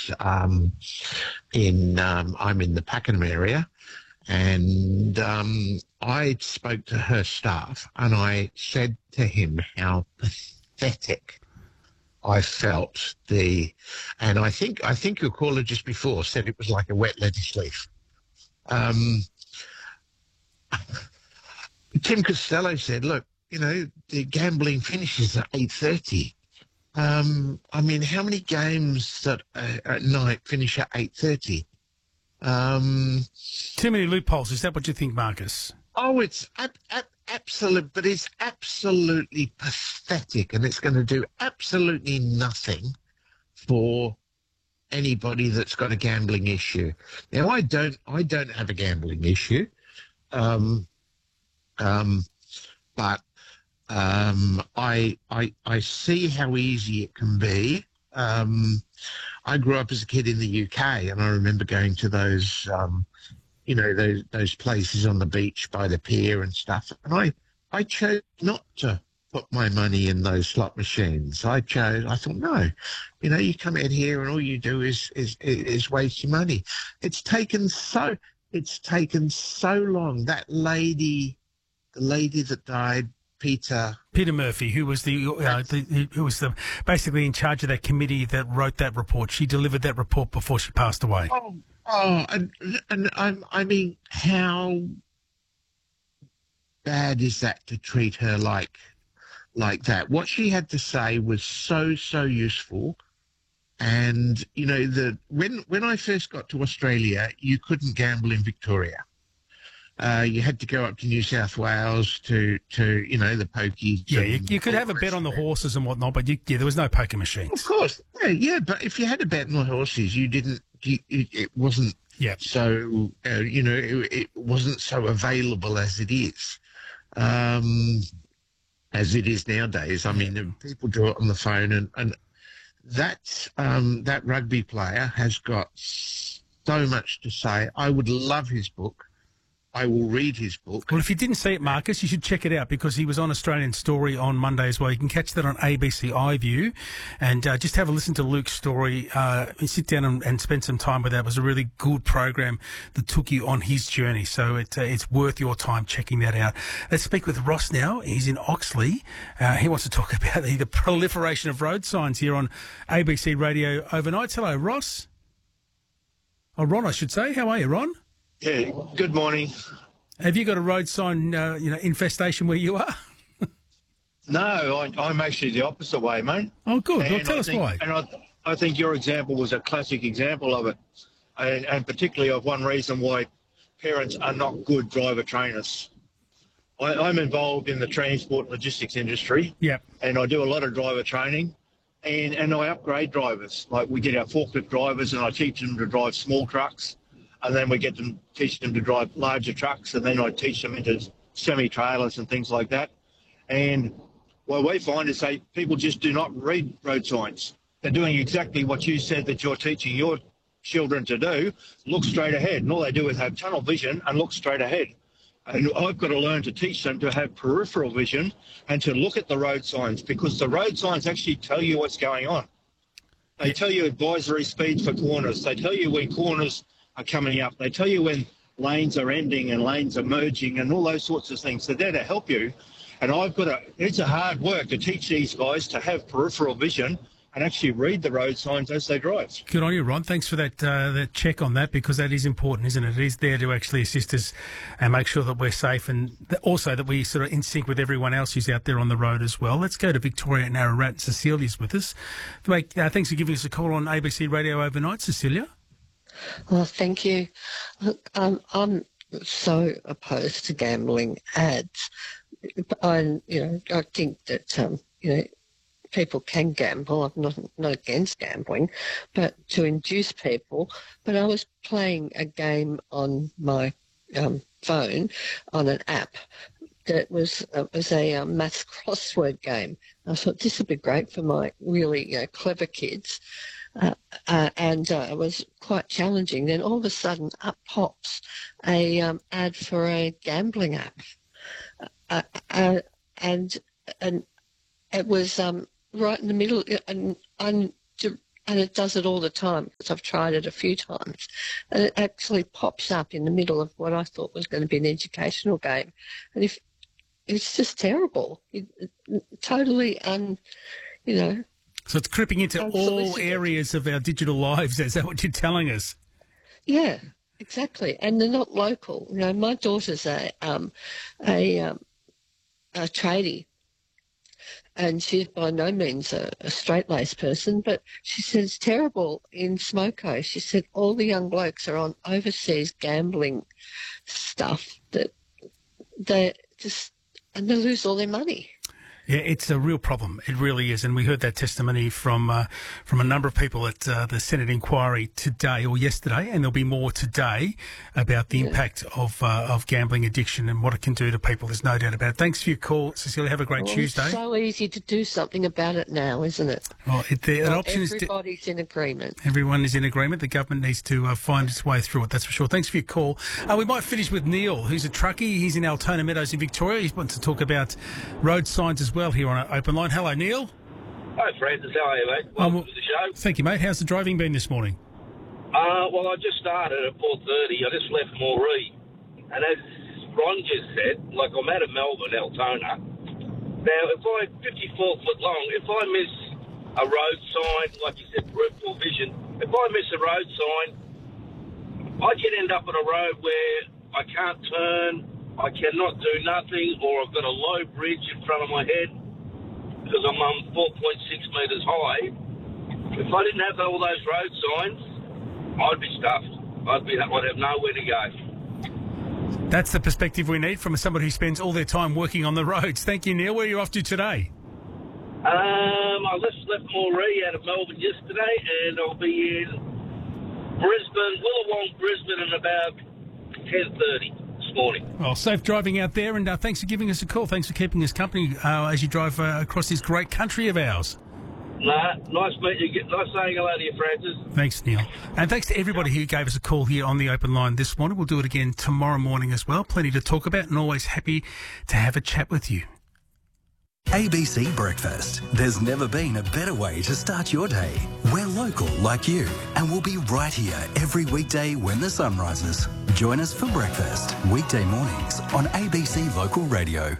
was I'm in the Pakenham area, and I spoke to her staff, and I said to him how pathetic I felt. And I think your caller just before said it was like a wet lettuce leaf. Tim Costello said, "Look, the gambling finishes at 8:30. I mean, how many games that at night finish at 8:30? Too many loopholes. Is that what you think, Marcus? Oh, it's absolute, but it's absolutely pathetic, and it's going to do absolutely nothing for anybody that's got a gambling issue. Now, I don't have a gambling issue, but I see how easy it can be. I grew up as a kid in the UK, and I remember going to those those places on the beach by the pier and stuff. And I chose not to put my money in those slot machines. I thought, no, you come in here and all you do is waste your money. It's taken so long. That lady, the lady that died, Peter Murphy, who was basically in charge of that committee that wrote that report. She delivered that report before she passed away. And I mean, how bad is that to treat her like that? What she had to say was so useful. And when I first got to Australia, you couldn't gamble in Victoria. You had to go up to New South Wales to the pokies. Yeah, you could have a bet on the horses and whatnot, but there was no poker machines. Of course, yeah. But if you had a bet on the horses, you didn't. It wasn't. Yeah. So it wasn't so available as it is, nowadays. I mean, people do it on the phone, and that rugby player has got so much to say. I would love his book. I will read his book. Well, if you didn't see it, Marcus, you should check it out because he was on Australian Story on Monday as well. You can catch that on ABC iView and just have a listen to Luke's story. Sit down and spend some time with that. It was a really good program that took you on his journey. So it's worth your time checking that out. Let's speak with Ross now. He's in Oxley. He wants to talk about the proliferation of road signs here on ABC Radio overnights. Hello, Ross. Oh, Ron, I should say. How are you, Ron? Yeah, good morning. Have you got a road sign, infestation where you are? No, I'm actually the opposite way, mate. Oh, good. Well, tell us why. And I think your example was a classic example of it, and particularly of one reason why parents are not good driver trainers. I'm involved in the transport logistics industry, and I do a lot of driver training, and I upgrade drivers. Like we get our forklift drivers, and I teach them to drive small trucks. And then we teach them to drive larger trucks, and then I teach them into semi-trailers and things like that. And what we find is people just do not read road signs. They're doing exactly what you said that you're teaching your children to do, look straight ahead. And all they do is have tunnel vision and look straight ahead. And I've got to learn to teach them to have peripheral vision and to look at the road signs, because the road signs actually tell you what's going on. They tell you advisory speeds for corners. They tell you when corners are coming up. They tell you when lanes are ending and lanes are merging and all those sorts of things. They're there to help you. And it's a hard work to teach these guys to have peripheral vision and actually read the road signs as they drive. Good on you, Ron. Thanks for that check on that, because that is important, isn't it? It is there to actually assist us and make sure that we're safe, and also that we sort of in sync with everyone else who's out there on the road as well. Let's go to Victoria and Ararat. Cecilia's with us. Thanks for giving us a call on ABC Radio overnight, Cecilia. Well, thank you. Look, I'm so opposed to gambling ads. I think that people can gamble. I'm not against gambling, but to induce people. But I was playing a game on my phone on an app that was a maths crossword game. I thought this would be great for my really clever kids. And it was quite challenging. Then all of a sudden, up pops a ad for a gambling app, and it was right in the middle, and and it does it all the time because I've tried it a few times, and it actually pops up in the middle of what I thought was going to be an educational game, and if it's just terrible, totally you know. So it's creeping into all areas of our digital lives. Is that what you're telling us? Yeah, exactly. And they're not local. You know, my daughter's a tradie, and she's by no means a straight-laced person, but she said it's terrible in Smoko. She said all the young blokes are on overseas gambling stuff that they lose all their money. Yeah, it's a real problem. It really is. And we heard that testimony from a number of people at the Senate inquiry today or yesterday, and there'll be more today about the impact of gambling addiction and what it can do to people. There's no doubt about it. Thanks for your call, Cecilia. Have a great Tuesday. It's so easy to do something about it now, isn't it? Well, everybody's in agreement. Everyone is in agreement. The government needs to find its way through it, that's for sure. Thanks for your call. We might finish with Neil, who's a truckie. He's in Altona Meadows in Victoria. He wants to talk about road signs as well here on our open line. Hello, Neil. Hi, Francis. How are you, mate? Welcome to the show. Thank you, mate. How's the driving been this morning? Well, I just started at 4:30. I just left Moree. And as Ron just said, like, I'm out of Melbourne, Altona. Now, if 54 foot long, if I miss a road sign, like you said, peripheral vision, if I miss a road sign, I can end up on a road where I can't turn, I cannot do nothing, or I've got a low bridge in front of my head because I'm 4.6 metres high. If I didn't have all those road signs, I'd be stuffed. I'd have nowhere to go. That's the perspective we need from somebody who spends all their time working on the roads. Thank you, Neil. Where are you off to today? I left Moree out of Melbourne yesterday, and I'll be in Brisbane, Willawong, Brisbane, in about 10:30. Morning. Well, safe driving out there, and thanks for giving us a call. Thanks for keeping us company as you drive across this great country of ours. Nice meeting you. Nice saying hello to you, Francis. Thanks, Neil. And thanks to everybody who gave us a call here on the open line this morning. We'll do it again tomorrow morning as well. Plenty to talk about, and always happy to have a chat with you. ABC Breakfast. There's never been a better way to start your day. We're local like you, and we'll be right here every weekday when the sun rises. Join us for breakfast, weekday mornings on ABC Local Radio.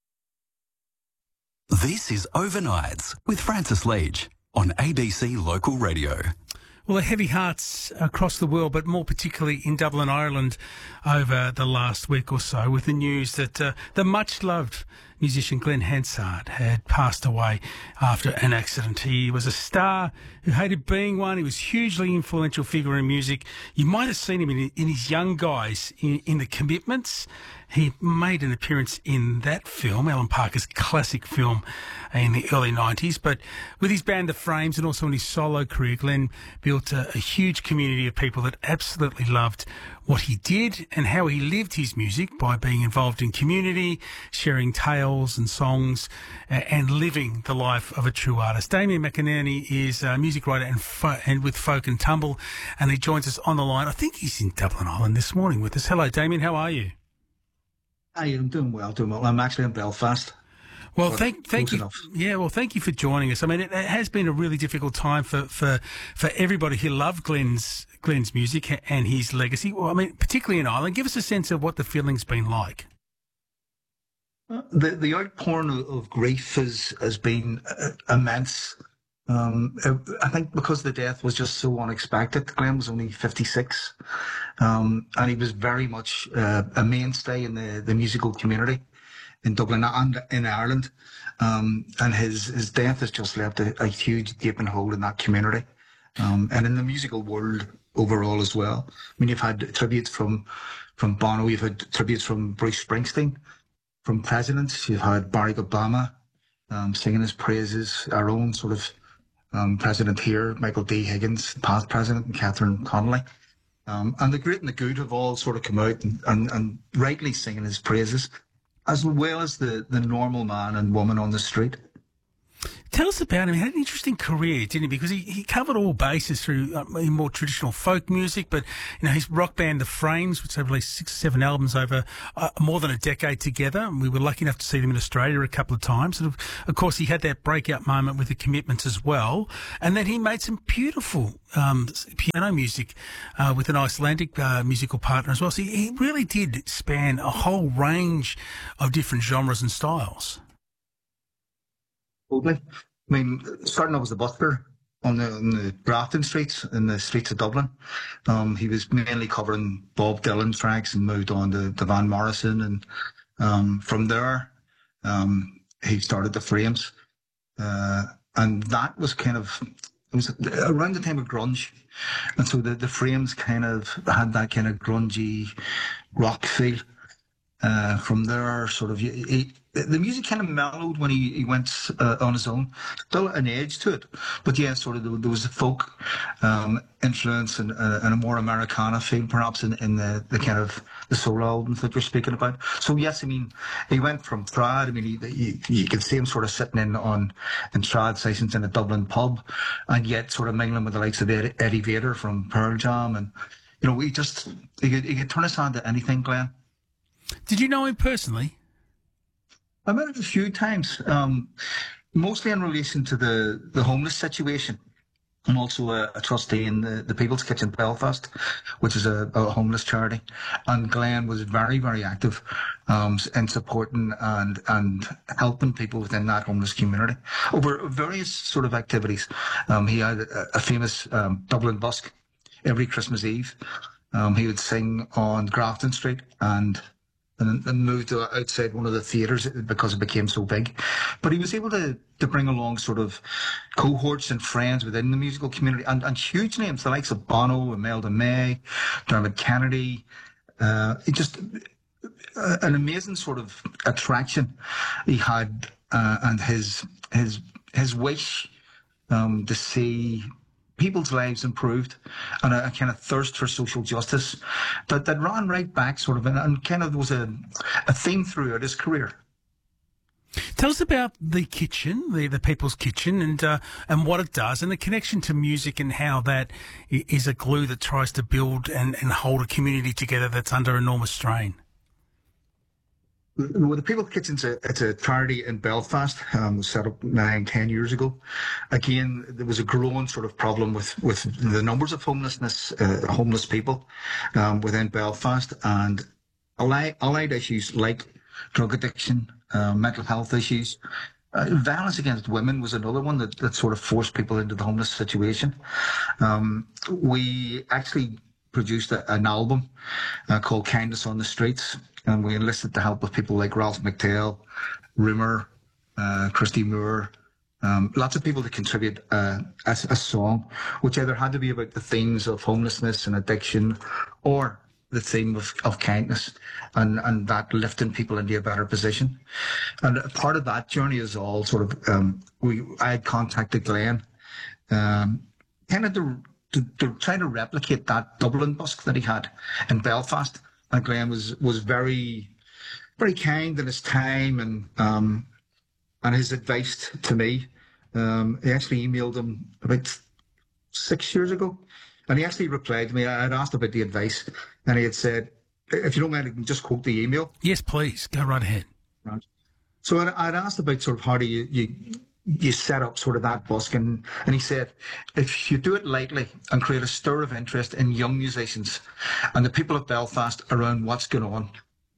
This is Overnights with Francis Leach on ABC Local Radio. Well, the heavy hearts across the world, but more particularly in Dublin, Ireland, over the last week or so, with the news that the much-loved musician Glenn Hansard had passed away after an accident. He was a star who hated being one. He was a hugely influential figure in music. You might have seen him in his Young Guys in The Commitments. He made an appearance in that film, Alan Parker's classic film in the early 90s. But with his band The Frames and also in his solo career, Glenn built a huge community of people that absolutely loved what he did and how he lived his music by being involved in community, sharing tales and songs, and living the life of a true artist. Damien McInerney is a music writer and with Folk and Tumble, and he joins us on the line. I think he's in Dublin, Ireland this morning with us. Hello, Damien. How are you? Hey, I'm doing well. I'm actually in Belfast. Well, thank you. Yeah, well, thank you for joining us. I mean, it has been a really difficult time for everybody who loved Glenn's music and his legacy. Well, I mean, particularly in Ireland. Give us a sense of what the feeling's been like. The outpouring of grief has been immense. I think because the death was just so unexpected. Glenn was only 56, and he was very much a mainstay in the musical community in Dublin and in Ireland. And his death has just left a huge gaping hole in that community, and in the musical world overall as well. I mean, you've had tributes from Bono, you've had tributes from Bruce Springsteen, from presidents. You've had Barack Obama singing his praises, our own sort of president here, Michael D. Higgins, past president, and Catherine Connolly. And the great and the good have all sort of come out and rightly singing his praises, as well as the normal man and woman on the street. Tell us about him. He had an interesting career, didn't he? Because he covered all bases through more traditional folk music, but his rock band, The Frames, which have released 6 or 7 albums over more than a decade together. And we were lucky enough to see them in Australia a couple of times. And of course, he had that breakout moment with The Commitments as well. And then he made some beautiful piano music with an Icelandic musical partner as well. So he really did span a whole range of different genres and styles. Totally. I mean, starting off as a busker on the Grafton streets, in the streets of Dublin. He was mainly covering Bob Dylan tracks and moved on to Van Morrison. And from there, he started The Frames. And that was it was around the time of grunge. And so the Frames kind of had that kind of grungy rock feel. From there, sort of, the music kind of mellowed when he went on his own. Still an edge to it, but yeah, sort of there was a folk influence and a more Americana feel, perhaps in the kind of the solo albums that you're speaking about. So yes, I mean, he went from trad. I mean, you could see him sort of sitting in trad sessions in a Dublin pub, and yet sort of mingling with the likes of Eddie Vedder from Pearl Jam, and he could turn his hand to anything, Glenn. Did you know him personally? I met him a few times, mostly in relation to the homeless situation. I'm also a trustee in the People's Kitchen Belfast, which is a homeless charity. And Glenn was very, very active in supporting and helping people within that homeless community over various sort of activities. He had a famous Dublin busk every Christmas Eve. He would sing on Grafton Street and moved outside one of the theatres because it became so big. But he was able to bring along sort of cohorts and friends within the musical community and huge names, the likes of Bono, Imelda May, Dermot Kennedy. Just an amazing sort of attraction he had, and his wish to see people's lives improved, and a kind of thirst for social justice that ran right back sort of, and kind of was a theme throughout his career. Tell us about the kitchen, the People's Kitchen, and what it does, and the connection to music, and how that is a glue that tries to build and hold a community together that's under enormous strain. Well, the People's Kitchen's it's a charity in Belfast, set up 9-10 years ago. Again, there was a growing sort of problem with the numbers of homeless people within Belfast, and allied issues like drug addiction, mental health issues. Violence against women was another one that sort of forced people into the homeless situation. We actually produced an album called Kindness on the Streets, and we enlisted the help of people like Ralph McTell, Rumour, Christy Moore, lots of people to contribute a song, which either had to be about the themes of homelessness and addiction, or the theme of kindness, and that lifting people into a better position. And part of that journey is all sort of, I had contacted Glenn, kind of to try to replicate that Dublin busk that he had in Belfast. And Glenn was very, very kind in his time and his advice to me. I actually emailed him about 6 years ago, and he actually replied to me. I had asked about the advice, and he had said, if you don't mind, I can just quote the email. Yes, please. Go right ahead. Right. So I'd asked about sort of how do you set up sort of that busk, and he said, if you do it lightly and create a stir of interest in young musicians and the people of Belfast around what's going on,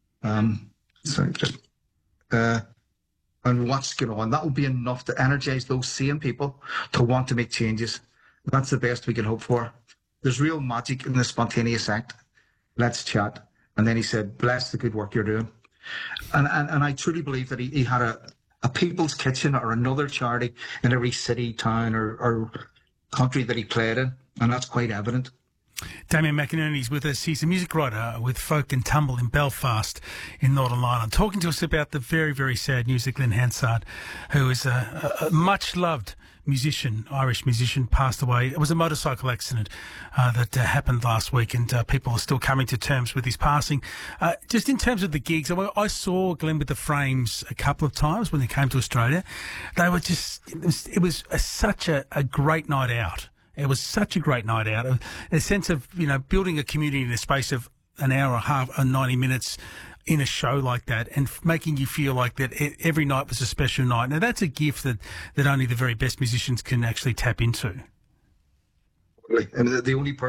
and what's going on, that will be enough to energise those same people to want to make changes. That's the best we can hope for. There's real magic in the spontaneous act. Let's chat. And then he said, bless the good work you're doing. And I truly believe that he had a People's Kitchen or another charity in every city, town or country that he played in, and that's quite evident. Damien McInerney's with us. He's a music writer with Folk and Tumble in Belfast in Northern Ireland, talking to us about the very, very sad news of Glenn Hansard, who is a much-loved Irish musician, passed away. It was a motorcycle accident that happened last week, and people are still coming to terms with his passing. Just in terms of the gigs, I saw Glenn with the Frames a couple of times when they came to Australia. They were just, it was such a great night out. It was such a great night out. A sense of, building a community in the space of an hour and a half or 90 minutes in a show like that, and making you feel like that every night was a special night. Now, that's a gift that only the very best musicians can actually tap into. And the only